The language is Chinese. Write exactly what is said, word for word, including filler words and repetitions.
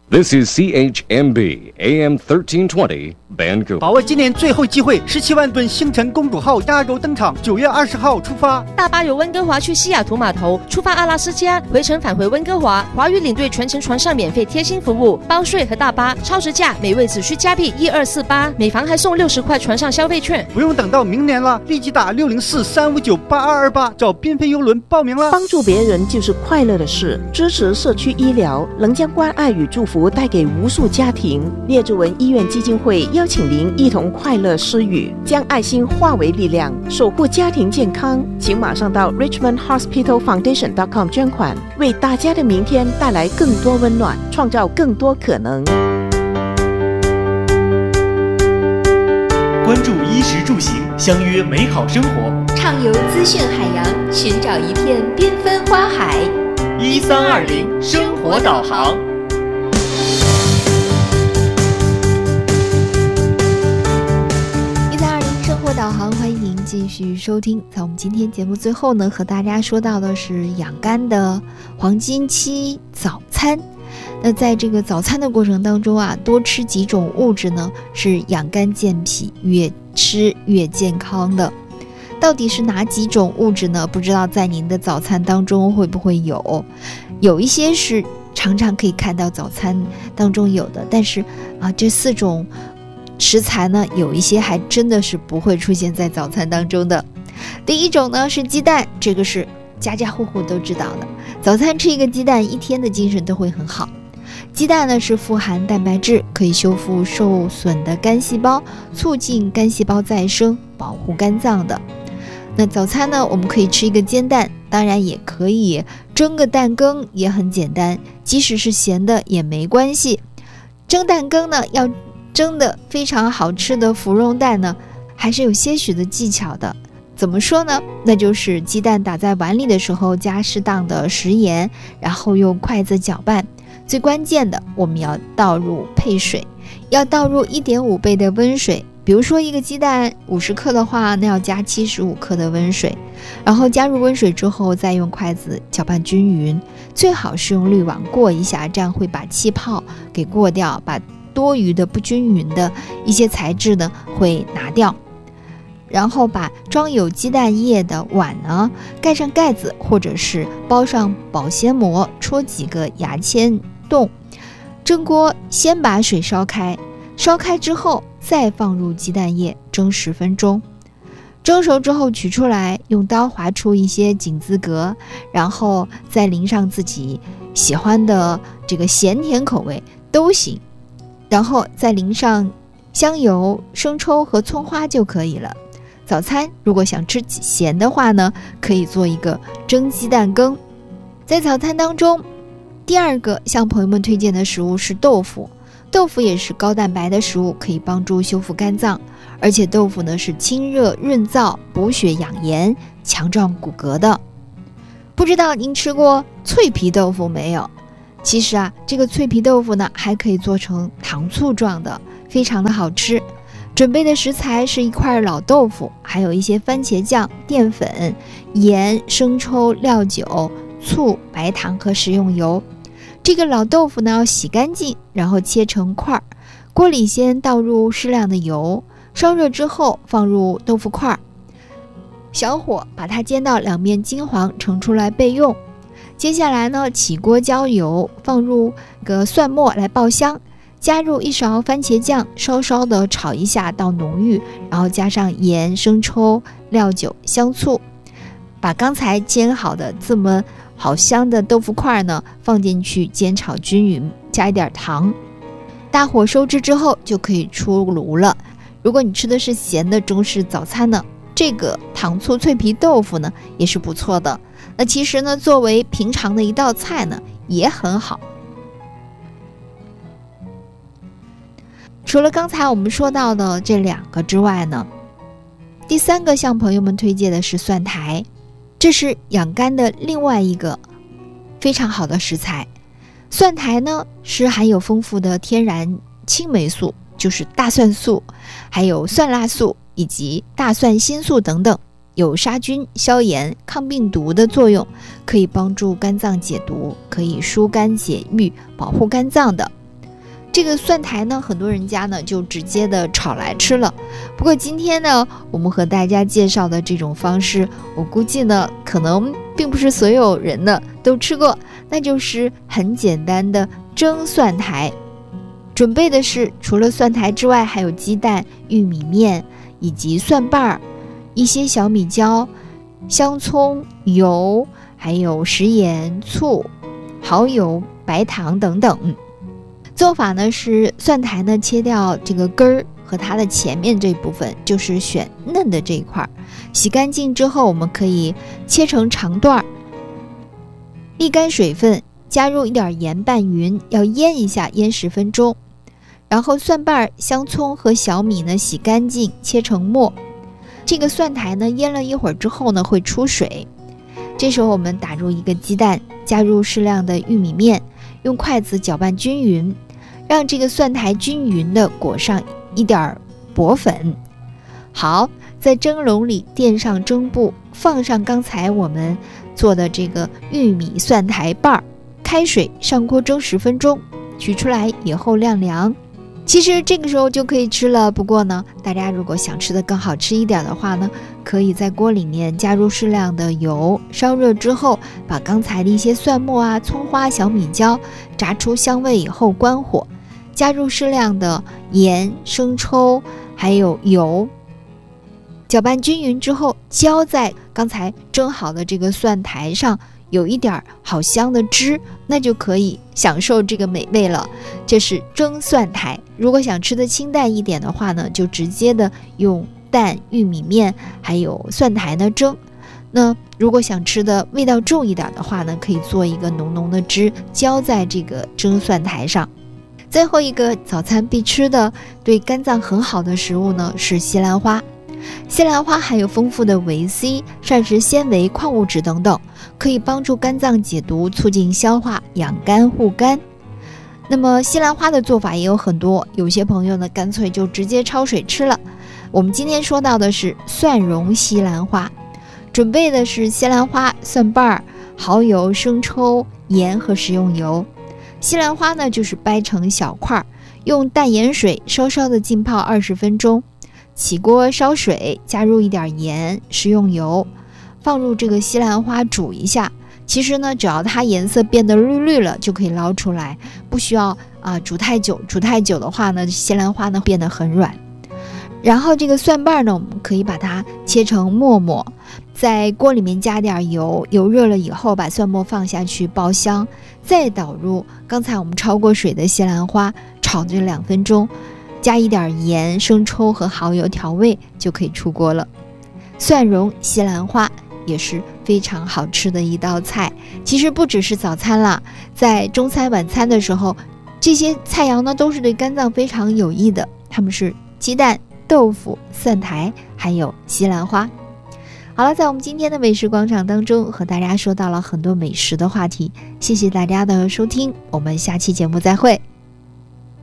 This is C H M B A M thirteen twenty Vancouver。 把握今年最后机会，十七万吨星辰公主号亚洲登场，九月二十号出发。 大巴由温哥华去西雅图码头，出发阿拉斯加，回程返回温哥华。华语领队全程船上免费贴心服务，包税和大巴，超值价每位只需加币一二四八，每房还送六十块船上消费券。 不用等到明年了，立即打六零四三五九八二二八找缤纷邮轮报名了。 帮助别人就是快乐的事，支持社区医疗，能将关爱与祝福带给无数家庭。列治文医院基金会邀请您一同快乐施予，将爱心化为力量，守护家庭健康。请马上到 richmond hospital foundation dot com 捐款，为大家的明天带来更多温暖，创造更多可能。 关注衣食住行，相约美好生活， 畅游资讯海洋，寻找一片缤纷花海。 一三二零生活导航。 生活导航，欢迎您继续收听。在我们今天节目最后呢，和大家说到的是养肝的黄金期早餐。那在这个早餐的过程当中啊，多吃几种物质呢，是养肝健脾，越吃越健康的。到底是哪几种物质呢？不知道在您的早餐当中会不会有？有一些是常常可以看到早餐当中有的，但是啊，这四种食材呢，有一些还真的是不会出现在早餐当中的。第一种呢是鸡蛋，这个是家家户户都知道的，早餐吃一个鸡蛋，一天的精神都会很好。鸡蛋呢是富含蛋白质，可以修复受损的肝细胞，促进肝细胞再生，保护肝脏的。那早餐呢，我们可以吃一个煎蛋，当然也可以蒸个蛋羹，也很简单，即使是咸的也没关系。蒸蛋羹呢，要蒸的非常好吃的芙蓉蛋呢，还是有些许的技巧的。怎么说呢？那就是鸡蛋打在碗里的时候加适当的食盐，然后用筷子搅拌。最关键的，我们要倒入配水，要倒入 一点五 倍的温水。比如说一个鸡蛋五十克的话，那要加七十五克的温水，然后加入温水之后再用筷子搅拌均匀，最好是用滤网过一下，这样会把气泡给过掉，把多余的不均匀的一些材质呢会拿掉。然后把装有鸡蛋液的碗呢盖上盖子，或者是包上保鲜膜，戳几个牙签洞。蒸锅先把水烧开，烧开之后再放入鸡蛋液蒸十分钟。蒸熟之后取出来，用刀划出一些井字格，然后再淋上自己喜欢的这个咸甜口味都行，然后再淋上香油、生抽和葱花就可以了。早餐如果想吃咸的话呢，可以做一个蒸鸡蛋羹。在早餐当中，第二个向朋友们推荐的食物是豆腐。豆腐也是高蛋白的食物，可以帮助修复肝脏，而且豆腐呢是清热润燥、补血养颜、强壮骨骼的。不知道您吃过脆皮豆腐没有？其实啊，这个脆皮豆腐呢还可以做成糖醋状的，非常的好吃。准备的食材是一块老豆腐，还有一些番茄酱、淀粉、盐、生抽、料酒、醋、白糖和食用油。这个老豆腐呢要洗干净，然后切成块。锅里先倒入适量的油，烧热之后放入豆腐块，小火把它煎到两面金黄，盛出来备用。接下来呢，起锅浇油，放入个蒜末来爆香，加入一勺番茄酱，稍稍的炒一下到浓郁，然后加上盐、生抽、料酒、香醋，把刚才煎好的这么好香的豆腐块呢放进去煎炒均匀，加一点糖。大火收汁之后就可以出炉了。如果你吃的是咸的中式早餐呢，这个糖醋脆皮豆腐呢也是不错的。那其实呢，作为平常的一道菜呢也很好。除了刚才我们说到的这两个之外呢，第三个向朋友们推荐的是蒜苔，这是养肝的另外一个非常好的食材。蒜苔呢是含有丰富的天然青霉素，就是大蒜素，还有蒜辣素以及大蒜新素等等，有杀菌、消炎、抗病毒的作用，可以帮助肝脏解毒，可以疏肝解郁，保护肝脏的。 这个蒜苔呢，很多人家呢就直接的炒来吃了。不过今天呢，我们和大家介绍的这种方式，我估计呢，可能并不是所有人呢都吃过，那就是很简单的蒸蒜苔。准备的是除了蒜苔之外，还有鸡蛋、玉米面以及蒜瓣、一些小米椒、香葱、油，还有食盐、醋、蚝油、白糖等等。做法呢是蒜苔呢切掉这个根儿和它的前面这部分，就是选嫩的这一块，洗干净之后我们可以切成长段，沥干水分，加入一点盐拌匀，要腌一下，腌十分钟。然后蒜瓣、香葱和小米呢洗干净，切成末。这个蒜苔呢腌了一会儿之后呢会出水，这时候我们打入一个鸡蛋，加入适量的玉米面，用筷子搅拌均匀，让这个蒜苔均匀的裹上一点薄粉。好，在蒸笼里垫上蒸布，放上刚才我们做的这个玉米蒜苔瓣，开水上锅蒸十分钟，取出来以后晾凉。其实这个时候就可以吃了，不过呢，大家如果想吃的更好吃一点的话呢，可以在锅里面加入适量的油，烧热之后，把刚才的一些蒜末啊、葱花、小米椒炸出香味以后关火，加入适量的盐、生抽还有油，搅拌均匀之后，浇在刚才蒸好的这个蒜苔上，有一点好香的汁，那就可以享受这个美味了。这是蒸蒜苔。如果想吃的清淡一点的话呢，就直接的用蛋、玉米面还有蒜苔呢蒸。那如果想吃的味道重一点的话呢，可以做一个浓浓的汁，浇在这个蒸蒜苔上。最后一个早餐必吃的对肝脏很好的食物呢是西兰花。西兰花含有丰富的维 C、膳食纤维、矿物质等等，可以帮助肝脏解毒，促进消化，养肝护肝。那么西兰花的做法也有很多，有些朋友呢干脆就直接焯水吃了。我们今天说到的是蒜蓉西兰花，准备的是西兰花、蒜瓣、蚝油、生抽、盐和食用油。西兰花呢就是掰成小块，用淡盐水稍稍的浸泡二十分钟。起锅烧水，加入一点盐、食用油，放入这个西兰花煮一下。其实呢，只要它颜色变得绿绿了，就可以捞出来，不需要啊、呃、煮太久。煮太久的话呢，西兰花呢变得很软。然后这个蒜瓣呢，我们可以把它切成末末，在锅里面加点油，油热了以后，把蒜末放下去爆香，再倒入刚才我们焯过水的西兰花，炒这两分钟。加一点盐、生抽和蚝油调味就可以出锅了。蒜蓉西兰花也是非常好吃的一道菜。其实不只是早餐啦，在中餐晚餐的时候，这些菜肴呢都是对肝脏非常有益的。它们是鸡蛋、豆腐、蒜苔还有西兰花。好了，在我们今天的美食广场当中和大家说到了很多美食的话题，谢谢大家的收听，我们下期节目再会。